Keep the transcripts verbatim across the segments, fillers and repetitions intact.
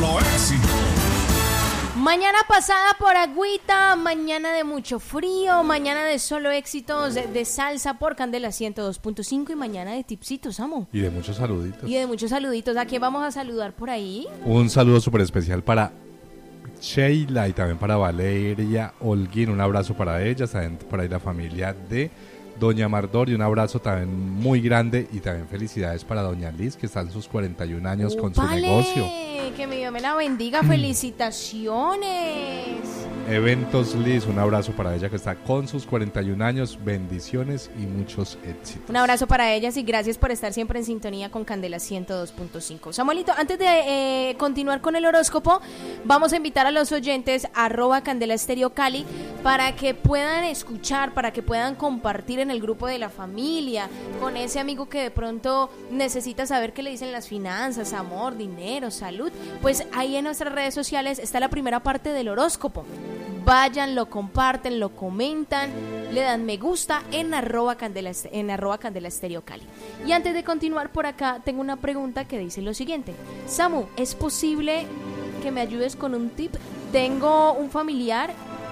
solo éxito. Mañana pasada por agüita, mañana de mucho frío, mañana de solo éxitos de, de salsa por Candela ciento dos punto cinco y mañana de tipsitos, amo. Y de muchos saluditos. Y de muchos saluditos. ¿A quién vamos a saludar por ahí? Un saludo súper especial para Sheila y también para Valeria Holguín. Un abrazo para ellas, también por ahí la familia de Doña Mardor, y un abrazo también muy grande y también felicidades para Doña Liz, que está en sus cuarenta y un años uh, con su vale, negocio. Que mi Dios me la bendiga, felicitaciones. Eventos Liz, un abrazo para ella que está con sus cuarenta y un años, bendiciones y muchos éxitos. Un abrazo para ellas y gracias por estar siempre en sintonía con Candela ciento dos punto cinco. Samuelito, antes de eh, continuar con el horóscopo, vamos a invitar a los oyentes arroba Candela Estéreo Cali para que puedan escuchar, para que puedan compartir en el grupo de la familia, con ese amigo que de pronto necesita saber qué le dicen las finanzas, amor, dinero, salud. Pues ahí en nuestras redes sociales está la primera parte del horóscopo. Vayan, lo comparten, lo comentan, le dan me gusta en arroba Candela, en arroba Candela Estéreo Cali. Y antes de continuar por acá, tengo una pregunta que dice lo siguiente. Samu, ¿es posible que me ayudes con un tip? Tengo un familiar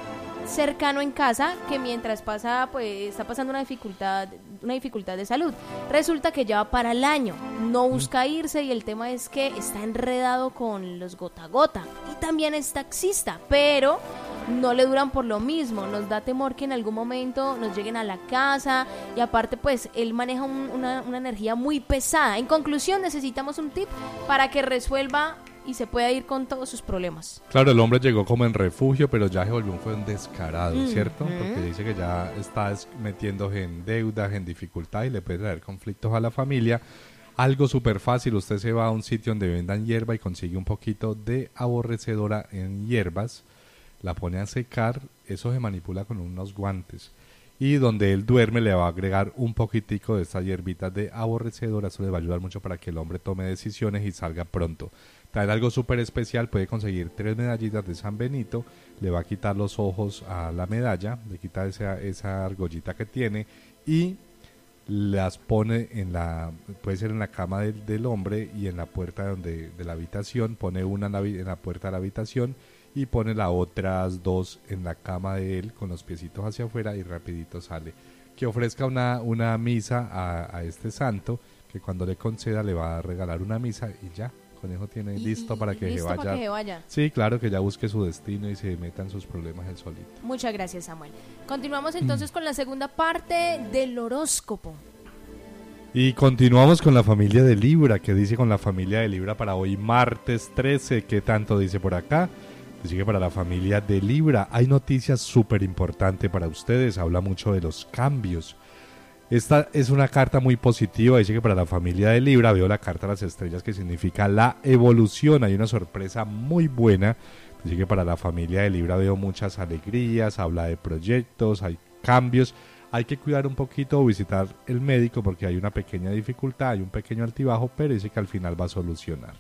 cercano en casa que mientras pasa, pues está pasando una dificultad, una dificultad de salud. Resulta que ya va para el año, no busca irse y el tema es que está enredado con los gota a gota y también es taxista, pero no le duran por lo mismo. Nos da temor que en algún momento nos lleguen a la casa y aparte pues él maneja un, una, una energía muy pesada. En conclusión, necesitamos un tip para que resuelva y se pueda ir con todos sus problemas. Claro, el hombre llegó como en refugio, pero ya se volvió un, fue un descarado, Mm, ¿cierto? mm. Porque dice que ya está metiéndose en deudas, en dificultad y le puede traer conflictos a la familia. Algo súper fácil, usted se va a un sitio donde vendan hierba y consigue un poquito de aborrecedora en hierbas, la pone a secar, eso se manipula con unos guantes. Y donde él duerme le va a agregar un poquitico de estas hierbitas de aborrecedora, eso le va a ayudar mucho para que el hombre tome decisiones y salga pronto. También algo súper especial, puede conseguir tres medallitas de San Benito, le va a quitar los ojos a la medalla, le quita esa, esa argollita que tiene y las pone en la, puede ser en la cama del, del hombre y en la puerta donde, de la habitación, pone una en la, en la puerta de la habitación y pone las otras dos en la cama de él con los piecitos hacia afuera y rapidito sale. Que ofrezca una, una misa a, a este santo, que cuando le conceda le va a regalar una misa y ya. Conejo tiene Y, listo para que, listo se vaya. para que se vaya. Sí, claro, que ya busque su destino y se meta en sus problemas él solito. Muchas gracias, Samuel. Continuamos entonces mm. con la segunda parte del horóscopo. Y continuamos con la familia de Libra. ¿Qué dice con la familia de Libra para hoy martes trece? ¿Qué tanto dice por acá? Dice que para la familia de Libra hay noticias súper importantes para ustedes. Habla mucho de los cambios. Esta es una carta muy positiva, dice que para la familia de Libra, veo la carta de las estrellas que significa la evolución, hay una sorpresa muy buena, dice que para la familia de Libra veo muchas alegrías, habla de proyectos, hay cambios, hay que cuidar un poquito o visitar el médico porque hay una pequeña dificultad, hay un pequeño altibajo, pero dice que al final va a solucionar.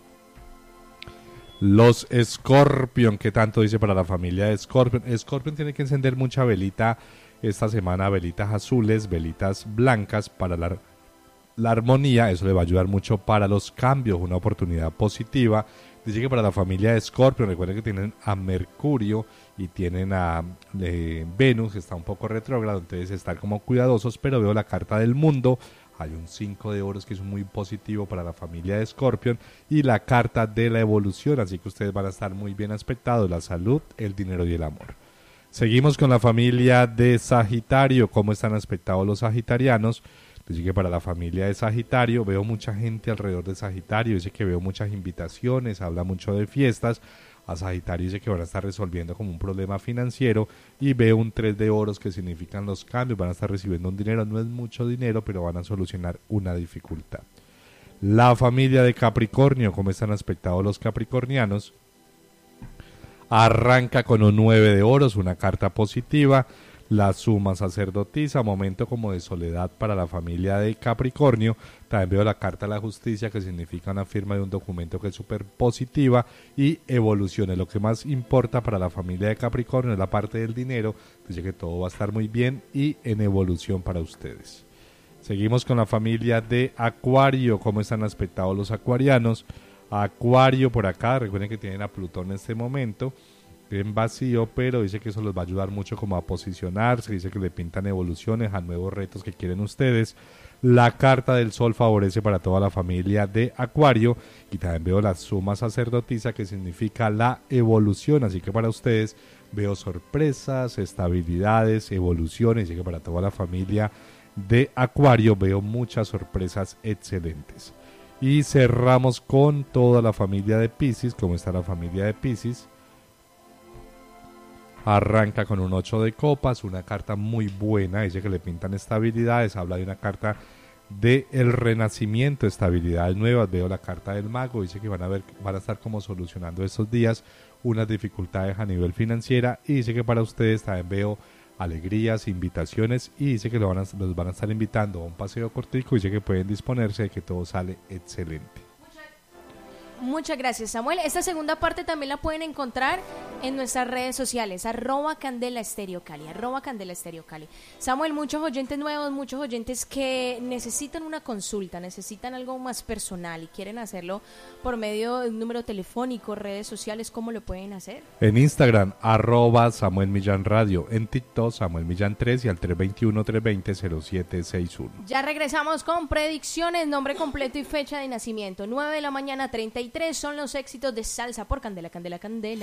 Los Scorpion, ¿qué tanto dice para la familia de Scorpion? Scorpion tiene que encender mucha velita esta semana, velitas azules, velitas blancas para la, la armonía, eso le va a ayudar mucho para los cambios, una oportunidad positiva. Dice que para la familia de Scorpion, recuerden que tienen a Mercurio y tienen a eh, Venus, que está un poco retrógrado, entonces estar como cuidadosos, pero veo la carta del mundo, hay un cinco de oros que es muy positivo para la familia de Scorpion y la carta de la evolución, así que ustedes van a estar muy bien aspectados, la salud, el dinero y el amor. Seguimos con la familia de Sagitario. ¿Cómo están aspectados los sagitarianos? Dice que para la familia de Sagitario veo mucha gente alrededor de Sagitario. Dice que veo muchas invitaciones, habla mucho de fiestas. A Sagitario dice que van a estar resolviendo como un problema financiero. Y veo un tres de oros que significan los cambios. Van a estar recibiendo un dinero, no es mucho dinero, pero van a solucionar una dificultad. La familia de Capricornio. ¿Cómo están aspectados los capricornianos? Arranca con un nueve de oros, una carta positiva, la suma sacerdotisa, momento como de soledad para la familia de Capricornio. También veo la carta de la justicia que significa una firma de un documento que es súper positiva y evoluciones. Lo que más importa para la familia de Capricornio es la parte del dinero, dice que todo va a estar muy bien y en evolución para ustedes. Seguimos con la familia de Acuario. ¿Cómo están aspectados los acuarianos? Acuario por acá, recuerden que tienen a Plutón en este momento en vacío, pero dice que eso los va a ayudar mucho como a posicionarse, dice que le pintan evoluciones a nuevos retos que quieren ustedes. La carta del Sol favorece para toda la familia de Acuario, y también veo la suma sacerdotisa, que significa la evolución, así que para ustedes veo sorpresas, estabilidades, evoluciones, así que para toda la familia de Acuario veo muchas sorpresas excelentes. Y cerramos con toda la familia de Piscis. ¿Cómo está la familia de Piscis? Arranca con un ocho de copas, una carta muy buena, dice que le pintan estabilidades, habla de una carta de el renacimiento, estabilidades nuevas. Veo la carta del mago, dice que van a ver, van a estar como solucionando estos días unas dificultades a nivel financiera, y dice que para ustedes también veo alegrías, invitaciones, y dice que lo van a, los van a estar invitando a un paseo cortico, y dice que pueden disponerse de que todo sale excelente. Muchas gracias, Samuel. Esta segunda parte también la pueden encontrar en nuestras redes sociales, arroba Candela Estéreo Cali, arroba Candela Estéreo Cali. Samuel, muchos oyentes nuevos, muchos oyentes que necesitan una consulta, necesitan algo más personal y quieren hacerlo por medio de un número telefónico, redes sociales, ¿cómo lo pueden hacer? En Instagram, arroba Samuel Millán Radio, en TikTok, Samuel Millán tres, y al tres dos uno, tres dos cero, cero siete seis uno. Ya regresamos con predicciones, nombre completo y fecha de nacimiento. nueve de la mañana, treinta y tres, son los éxitos de Salsa por Candela, Candela, Candela.